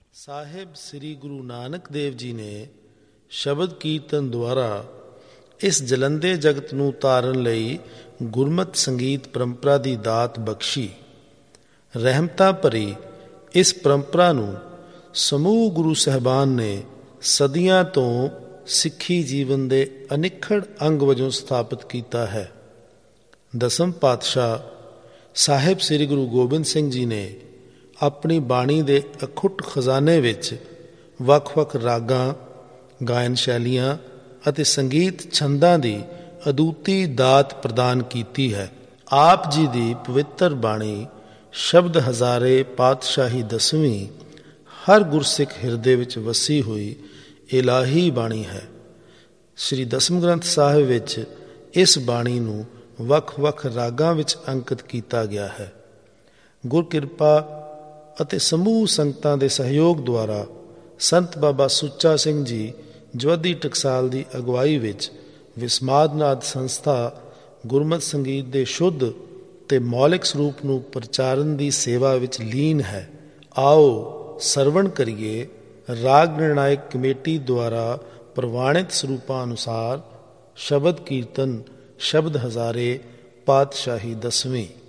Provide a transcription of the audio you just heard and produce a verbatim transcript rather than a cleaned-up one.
ਸਾਹਿਬ ਸ੍ਰੀ ਗੁਰੂ ਨਾਨਕ ਦੇਵ ਜੀ ਨੇ ਸ਼ਬਦ ਕੀਰਤਨ ਦੁਆਰਾ ਇਸ ਜਲੰਦੇ ਜਗਤ ਨੂੰ ਤਾਰਨ ਲਈ ਗੁਰਮਤਿ ਸੰਗੀਤ ਪਰੰਪਰਾ ਦੀ ਦਾਤ ਬਖਸ਼ੀ। ਰਹਿਮਤਾਂ ਭਰੀ ਇਸ ਪਰੰਪਰਾ ਨੂੰ ਸਮੂਹ ਗੁਰੂ ਸਾਹਿਬਾਨ ਨੇ ਸਦੀਆਂ ਤੋਂ ਸਿੱਖੀ ਜੀਵਨ ਦੇ ਅਨਿੱਖੜ ਅੰਗ ਵਜੋਂ ਸਥਾਪਿਤ ਕੀਤਾ ਹੈ। ਦਸਮ ਪਾਤਸ਼ਾਹ ਸਾਹਿਬ ਸ੍ਰੀ ਗੁਰੂ ਗੋਬਿੰਦ ਸਿੰਘ ਜੀ ਨੇ ਆਪਣੀ ਬਾਣੀ ਦੇ ਅਖੁੱਟ ਖਜ਼ਾਨੇ ਵਿੱਚ ਵੱਖ-ਵੱਖ ਰਾਗਾਂ, ਗਾਇਨ ਸ਼ੈਲੀਆਂ ਅਤੇ ਸੰਗੀਤ ਛੰਦਾਂ ਦੀ ਅਦੁੱਤੀ ਦਾਤ ਪ੍ਰਦਾਨ ਕੀਤੀ ਹੈ। ਆਪ ਜੀ ਦੀ ਪਵਿੱਤਰ ਬਾਣੀ ਸ਼ਬਦ ਹਜ਼ਾਰੇ ਪਾਤਸ਼ਾਹੀ ਦਸਵੀਂ ਹਰ ਗੁਰਸਿੱਖ ਹਿਰਦੇ ਵਿੱਚ ਵਸੀ ਹੋਈ ਇਲਾਹੀ ਬਾਣੀ ਹੈ। ਸ੍ਰੀ ਦਸਮ ਗ੍ਰੰਥ ਸਾਹਿਬ ਵਿੱਚ ਇਸ ਬਾਣੀ ਨੂੰ ਵੱਖ-ਵੱਖ ਰਾਗਾਂ ਵਿੱਚ ਅੰਕਿਤ ਕੀਤਾ ਗਿਆ ਹੈ। ਗੁਰ ਕਿਰਪਾ ਅਤੇ ਸਮੂਹ ਸੰਗਤਾਂ ਦੇ ਸਹਿਯੋਗ ਦੁਆਰਾ ਸੰਤ ਬਾਬਾ ਸੁੱਚਾ ਸਿੰਘ ਜੀ ਜਵੱਦੀ ਟਕਸਾਲ ਦੀ ਅਗਵਾਈ ਵਿੱਚ ਵਿਸਮਾਦਨਾਦ ਸੰਸਥਾ ਗੁਰਮਤਿ ਸੰਗੀਤ ਦੇ ਸ਼ੁੱਧ ਤੇ ਮੌਲਿਕ ਸਰੂਪ ਨੂੰ ਪ੍ਰਚਾਰਨ ਦੀ ਸੇਵਾ ਵਿੱਚ ਲੀਨ ਹੈ। ਆਓ ਸਰਵਣ ਕਰੀਏ ਰਾਗ ਨਿਰਣਾਇਕ ਕਮੇਟੀ ਦੁਆਰਾ ਪ੍ਰਵਾਨਿਤ ਸਰੂਪਾਂ ਅਨੁਸਾਰ ਸ਼ਬਦ ਕੀਰਤਨ ਸ਼ਬਦ ਹਜ਼ਾਰੇ ਪਾਤਸ਼ਾਹੀ ਦਸਵੀਂ।